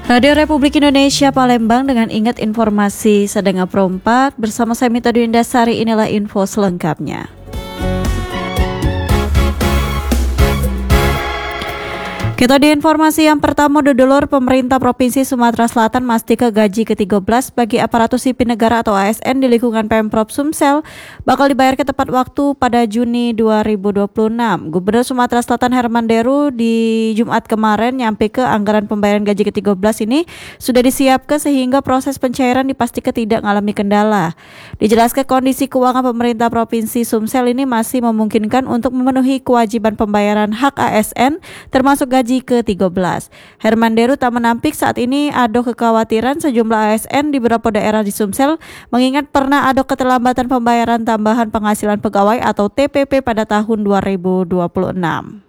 Radio Republik Indonesia Palembang dengan ingat informasi Sedengah Perompak bersama saya Mita Dwindasari, inilah info selengkapnya. Kita di informasi yang pertama, Dulur pemerintah Provinsi Sumatera Selatan mastika gaji ke-13 bagi aparatur sipil negara atau ASN di lingkungan Pemprov Sumsel bakal dibayar ke tepat waktu pada Juni 2026. Gubernur Sumatera Selatan Herman Deru di Jumat kemarin nyampe ke anggaran pembayaran gaji ke-13 ini sudah disiapkan sehingga proses pencairan dipastikan tidak mengalami kendala. Dijelaskan kondisi keuangan pemerintah Provinsi Sumsel ini masih memungkinkan untuk memenuhi kewajiban pembayaran hak ASN termasuk gaji ke-13. Herman Deru tak menampik saat ini ada kekhawatiran sejumlah ASN di beberapa daerah di Sumsel mengingat pernah ada keterlambatan pembayaran tambahan penghasilan pegawai atau TPP pada tahun 2026.